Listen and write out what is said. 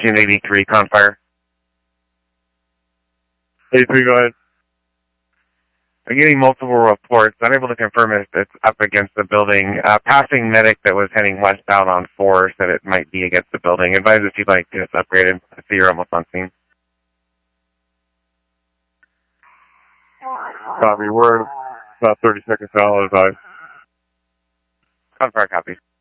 1783, Confire. 83, go ahead. I'm getting multiple reports. Unable to confirm if it's up against the building. Passing medic that was heading westbound on 4 said it might be against the building. Advise if you'd like to get us upgraded. I see you're almost on scene. Copy. We're about 30 seconds out. I'll advise. Confire, copy.